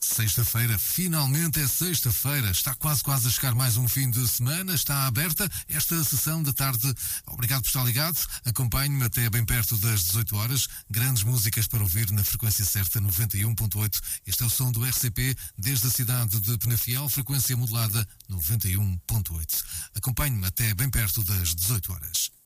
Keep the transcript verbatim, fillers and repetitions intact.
Sexta-feira, finalmente é sexta-feira. Está quase, quase a chegar mais um fim de semana. Está aberta esta sessão da tarde. Obrigado por estar ligado. Acompanhe-me até bem perto das dezoito horas. Grandes músicas para ouvir na frequência certa, noventa e um ponto oito. Este é o som do R C P desde a cidade de Penafiel, frequência modulada noventa e um ponto oito. Acompanhe-me até bem perto das dezoito horas.